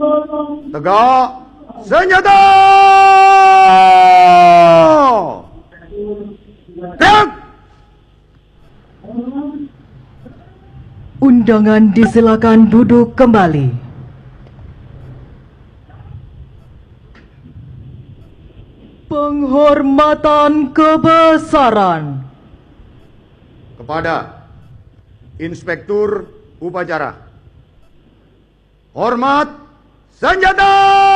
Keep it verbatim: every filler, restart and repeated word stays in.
Tegak senjata! Tegak! Undangan disilakan duduk kembali. Penghormatan kebesaran kepada Inspektur Upacara. Hormat senjata!